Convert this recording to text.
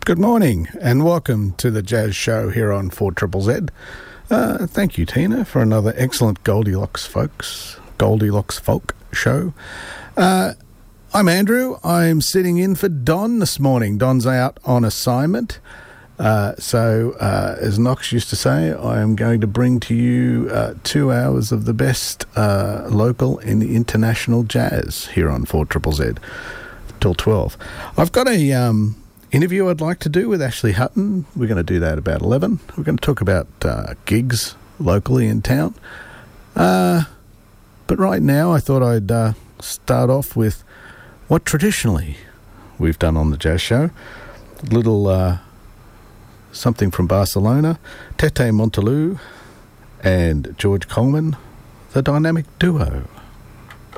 Good morning and welcome to the Jazz Show here on 4ZZZ. Thank you, Tina, for another excellent Goldilocks Folk show. I'm Andrew. I'm sitting in for Don this morning. Don's out on assignment. So, as Knox used to say, I am going to bring to you 2 hours of the best local and international jazz here on 4ZZZ till 12. I've got a interview I'd like to do with Ashley Hutton. We're going to do that about 11. We're going to talk about gigs locally in town. But right now I thought I'd start off with what traditionally we've done on the Jazz Show. A little something from Barcelona, Tete Montoliu and George Coleman, the dynamic duo.